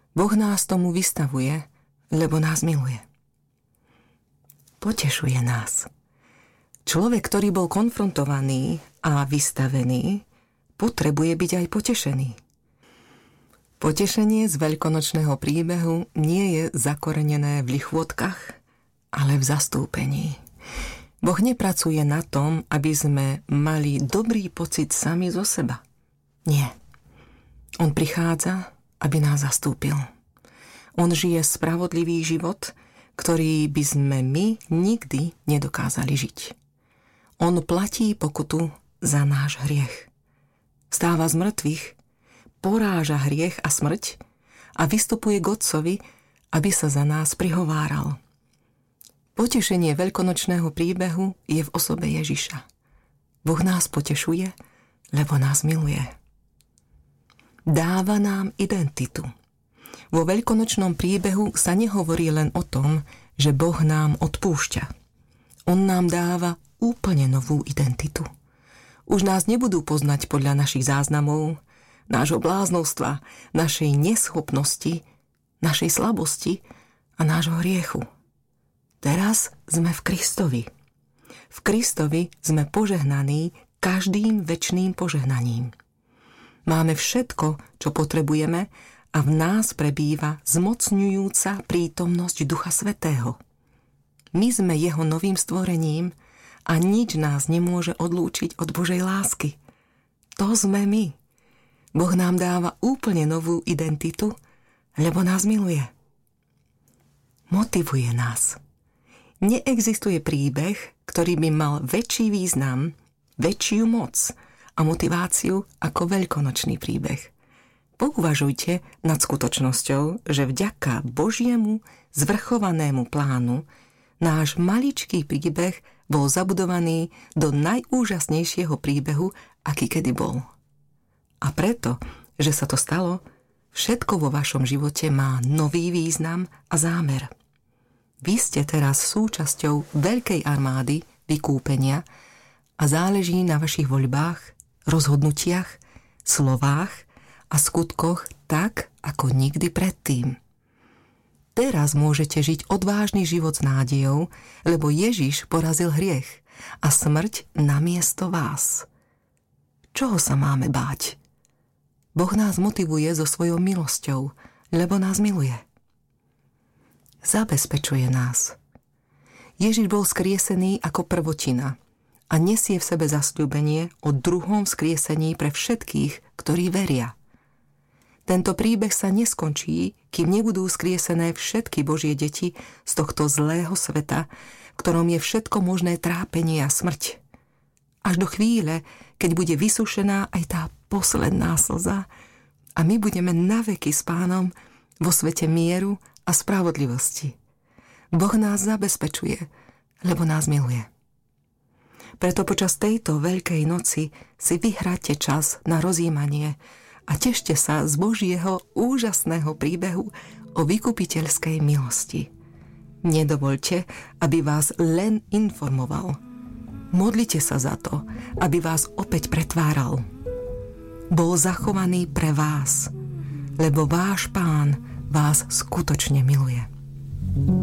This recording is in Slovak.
Boh nás tomu vystavuje, lebo nás miluje. Potešuje nás. Človek, ktorý bol konfrontovaný a vystavený, potrebuje byť aj potešený. Potešenie z veľkonočného príbehu nie je zakorenené v lichvotkách, ale v zastúpení. Boh nepracuje na tom, aby sme mali dobrý pocit sami zo seba. Nie. On prichádza, aby nás zastúpil. On žije spravodlivý život, ktorý by sme my nikdy nedokázali žiť. On platí pokutu za náš hriech. Stáva z mŕtvych, poráža hriech a smrť a vystupuje k Otcovi, aby sa za nás prihováral. Potešenie veľkonočného príbehu je v osobe Ježiša. Boh nás potešuje, lebo nás miluje. Dáva nám identitu. Vo veľkonočnom príbehu sa nehovorí len o tom, že Boh nám odpúšťa. On nám dáva úplne novú identitu. Už nás nebudú poznať podľa našich záznamov, nášho bláznovstva, našej neschopnosti, našej slabosti a nášho hriechu. Teraz sme v Kristovi. V Kristovi sme požehnaní každým večným požehnaním. Máme všetko, čo potrebujeme a v nás prebýva zmocňujúca prítomnosť Ducha Svätého. My sme jeho novým stvorením a nič nás nemôže odlúčiť od Božej lásky. To sme my. Boh nám dáva úplne novú identitu, lebo nás miluje. Motivuje nás. Neexistuje príbeh, ktorý by mal väčší význam, väčšiu moc a motiváciu ako veľkonočný príbeh. Pouvažujte nad skutočnosťou, že vďaka Božiemu zvrchovanému plánu náš maličký príbeh bol zabudovaný do najúžasnejšieho príbehu, aký kedy bol. A preto, že sa to stalo, všetko vo vašom živote má nový význam a zámer. Vy ste teraz súčasťou veľkej armády vykúpenia a záleží na vašich voľbách, rozhodnutiach, slovách a skutkoch tak, ako nikdy predtým. Teraz môžete žiť odvážny život s nádejou, lebo Ježiš porazil hriech a smrť namiesto vás. Čoho sa máme báť? Boh nás motivuje so svojou milosťou, lebo nás miluje. Zabezpečuje nás. Ježiš bol skriesený ako prvotina a nesie v sebe zasľúbenie o druhom vzkriesení pre všetkých, ktorí veria. Tento príbeh sa neskončí, kým nebudú skriesené všetky Božie deti z tohto zlého sveta, v ktorom je všetko možné trápenie a smrť. Až do chvíle, keď bude vysušená aj tá posledná slza a my budeme naveky s Pánom vo svete mieru a spravodlivosti. Boh nás zabezpečuje, lebo nás miluje. Preto počas tejto veľkej noci si vyhráte čas na rozjímanie a tešte sa z Božieho úžasného príbehu o vykupiteľskej milosti. Nedovoľte, aby vás len informoval. Modlite sa za to, aby vás opäť pretváral. Bol zachovaný pre vás, lebo váš Pán vás skutočne miluje.